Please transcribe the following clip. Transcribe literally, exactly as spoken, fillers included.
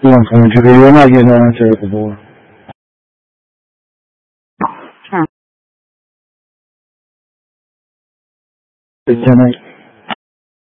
Iwan kan jiri yana gina na ce ku bo. Ita ne.